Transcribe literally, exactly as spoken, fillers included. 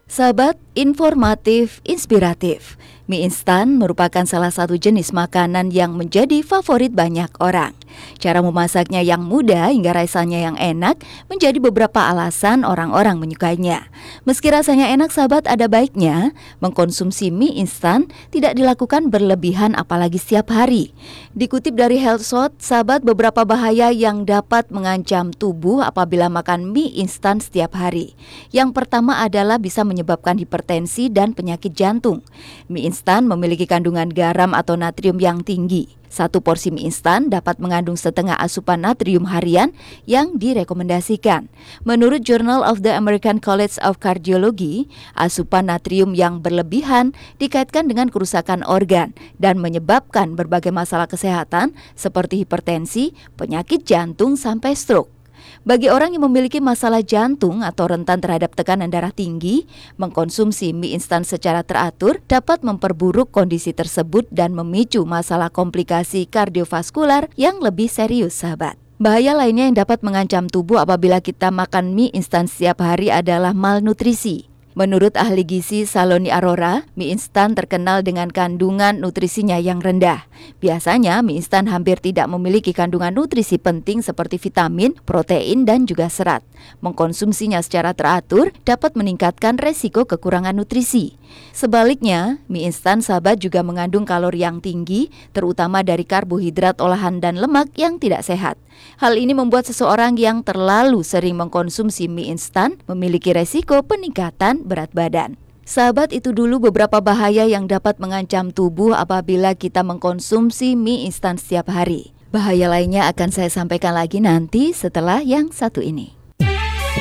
Sahabat, informatif, inspiratif. Mie instan merupakan salah satu jenis makanan yang menjadi favorit banyak orang. Cara memasaknya yang mudah hingga rasanya yang enak menjadi beberapa alasan orang-orang menyukainya. Meski rasanya enak, sahabat, ada baiknya mengkonsumsi mie instan tidak dilakukan berlebihan apalagi setiap hari. Dikutip dari Healthshot, sahabat, beberapa bahaya yang dapat mengancam tubuh apabila makan mie instan setiap hari. Yang pertama adalah bisa menyebabkan hipertensi dan penyakit jantung. Mie instan memiliki kandungan garam atau natrium yang tinggi. Satu porsi mie instan dapat mengandung setengah asupan natrium harian yang direkomendasikan. Menurut Journal of the American College of Cardiology, asupan natrium yang berlebihan dikaitkan dengan kerusakan organ dan menyebabkan berbagai masalah kesehatan seperti hipertensi, penyakit jantung, sampai stroke. Bagi orang yang memiliki masalah jantung atau rentan terhadap tekanan darah tinggi, mengkonsumsi mie instan secara teratur dapat memperburuk kondisi tersebut dan memicu masalah komplikasi kardiovaskular yang lebih serius, sahabat. Bahaya lainnya yang dapat mengancam tubuh apabila kita makan mie instan setiap hari adalah malnutrisi. Menurut ahli gizi Saloni Arora, mie instan terkenal dengan kandungan nutrisinya yang rendah. Biasanya mie instan hampir tidak memiliki kandungan nutrisi penting seperti vitamin, protein, dan juga serat. Mengkonsumsinya secara teratur dapat meningkatkan resiko kekurangan nutrisi. Sebaliknya, mie instan, sahabat, juga mengandung kalori yang tinggi, terutama dari karbohidrat olahan dan lemak yang tidak sehat. Hal ini membuat seseorang yang terlalu sering mengkonsumsi mie instan memiliki resiko peningkatan berat badan. Sahabat, itu dulu beberapa bahaya yang dapat mengancam tubuh apabila kita mengkonsumsi mie instan setiap hari. Bahaya lainnya akan saya sampaikan lagi nanti setelah yang satu ini.